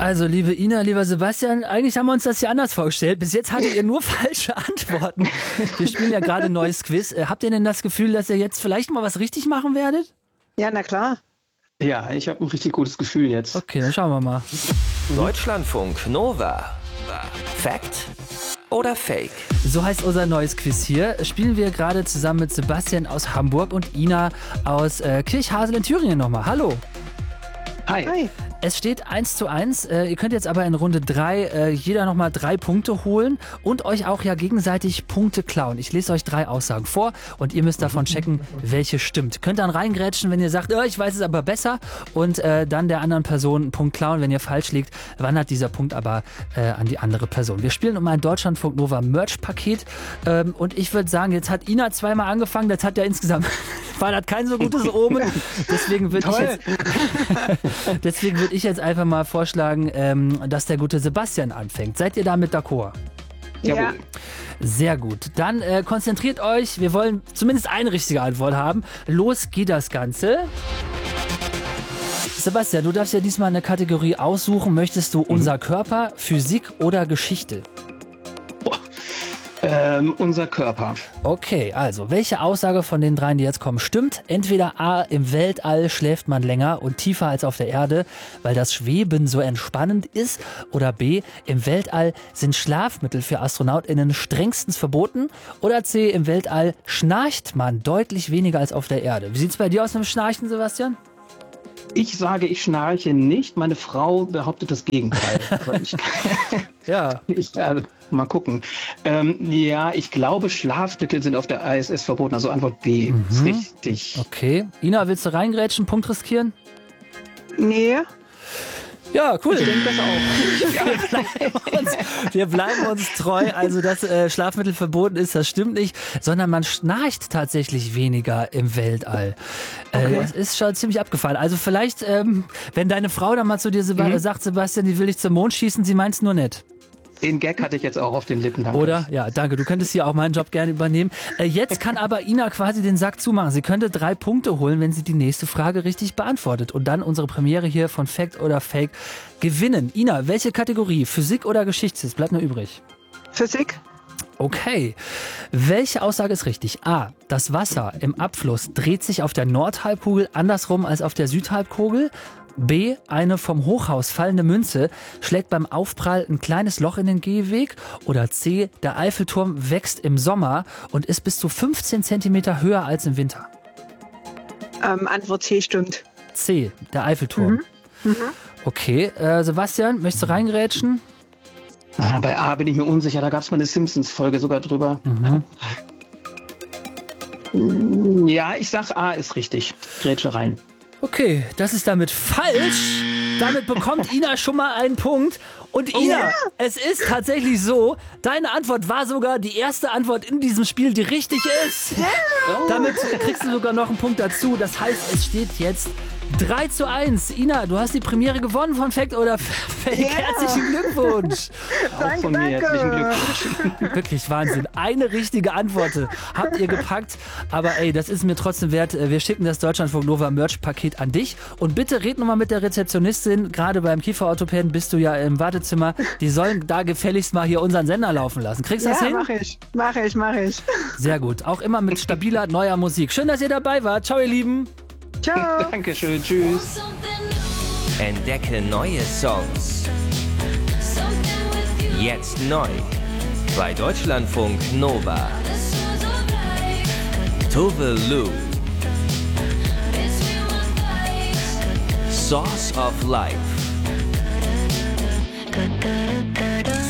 Also, liebe Ina, lieber Sebastian, eigentlich haben wir uns das hier anders vorgestellt. Bis jetzt hattet ihr nur falsche Antworten. Wir spielen ja gerade ein neues Quiz. Habt ihr denn das Gefühl, dass ihr jetzt vielleicht mal was richtig machen werdet? Ja, na klar. Ja, ich habe ein richtig gutes Gefühl jetzt. Okay, dann schauen wir mal. Deutschlandfunk Nova. Fact oder Fake? So heißt unser neues Quiz hier. Spielen wir gerade zusammen mit Sebastian aus Hamburg und Ina aus Kirchhasel in Thüringen nochmal. Hallo. Hi. Hi. Es steht 1:1. Ihr könnt jetzt aber in Runde 3 jeder nochmal 3 Punkte holen und euch auch ja gegenseitig Punkte klauen. Ich lese euch 3 Aussagen vor und ihr müsst davon checken, welche stimmt. Könnt dann reingrätschen, wenn ihr sagt, ich weiß es aber besser, und dann der anderen Person einen Punkt klauen. Wenn ihr falsch liegt, wandert dieser Punkt aber an die andere Person. Wir spielen um ein Deutschlandfunk Nova Merch-Paket und ich würde sagen, jetzt hat Ina zweimal angefangen, das hat ja insgesamt war das kein so gutes Omen. Deswegen würde ich jetzt einfach mal vorschlagen, dass der gute Sebastian anfängt. Seid ihr damit d'accord? Ja. Sehr gut. Dann konzentriert euch. Wir wollen zumindest eine richtige Antwort haben. Los geht das Ganze. Sebastian, du darfst ja diesmal eine Kategorie aussuchen. Möchtest du unser Körper, Physik oder Geschichte? Unser Körper. Okay, also, welche Aussage von den 3, die jetzt kommen, stimmt? Entweder A, im Weltall schläft man länger und tiefer als auf der Erde, weil das Schweben so entspannend ist. Oder B, im Weltall sind Schlafmittel für AstronautInnen strengstens verboten. Oder C, im Weltall schnarcht man deutlich weniger als auf der Erde. Wie sieht's bei dir aus mit dem Schnarchen, Sebastian? Ich sage, ich schnarche nicht. Meine Frau behauptet das Gegenteil. Ja. Mal gucken. Ich glaube, Schlafmittel sind auf der ISS verboten. Also Antwort B. Ist richtig. Okay. Ina, willst du reingrätschen, Punkt riskieren? Nee. Ja, cool. Ich denke das auch. Wir bleiben uns treu. Also, dass Schlafmittel verboten ist, das stimmt nicht, sondern man schnarcht tatsächlich weniger im Weltall. Das ist schon ziemlich abgefahren. Also vielleicht, wenn deine Frau dann mal zu dir sagt, Sebastian, die will dich zum Mond schießen, sie meint's nur nett. Den Gag hatte ich jetzt auch auf den Lippen. Danke. Oder? Ja, danke. Du könntest hier auch meinen Job gerne übernehmen. Jetzt kann aber Ina quasi den Sack zumachen. Sie könnte 3 Punkte holen, wenn sie die nächste Frage richtig beantwortet. Und dann unsere Premiere hier von Fact oder Fake gewinnen. Ina, welche Kategorie? Physik oder Geschichte? Es bleibt nur übrig. Physik? Okay. Welche Aussage ist richtig? A. Das Wasser im Abfluss dreht sich auf der Nordhalbkugel andersrum als auf der Südhalbkugel. B. Eine vom Hochhaus fallende Münze schlägt beim Aufprall ein kleines Loch in den Gehweg. Oder C. Der Eiffelturm wächst im Sommer und ist bis zu 15 cm höher als im Winter. Antwort C stimmt. C. Der Eiffelturm. Okay. Sebastian, möchtest du reingrätschen? Bei A bin ich mir unsicher. Da gab es mal eine Simpsons-Folge sogar drüber. Ja, ich sag A ist richtig. Grätsche rein. Okay, das ist damit falsch. Damit bekommt Ina schon mal einen Punkt. Und Ina, es ist tatsächlich so, deine Antwort war sogar die erste Antwort in diesem Spiel, die richtig ist. Damit kriegst du sogar noch einen Punkt dazu. Das heißt, es steht jetzt 3:1. Ina, du hast die Premiere gewonnen von Fact oder Fake. Herzlichen Glückwunsch. Auch von mir herzlichen Glückwunsch. Wirklich Wahnsinn. Eine richtige Antwort habt ihr gepackt. Aber ey, das ist mir trotzdem wert. Wir schicken das Deutschlandfunk Nova Merch-Paket an dich. Und bitte red nochmal mit der Rezeptionistin. Gerade beim Kieferorthopäden bist du ja im Wartezimmer. Die sollen da gefälligst mal hier unseren Sender laufen lassen. Kriegst du das hin? Mach ich. Sehr gut. Auch immer mit stabiler, neuer Musik. Schön, dass ihr dabei wart. Ciao, ihr Lieben. Ciao. Dankeschön. Tschüss. Entdecke neue Songs. Jetzt neu. Bei Deutschlandfunk Nova. Tove Lo. Source of Life.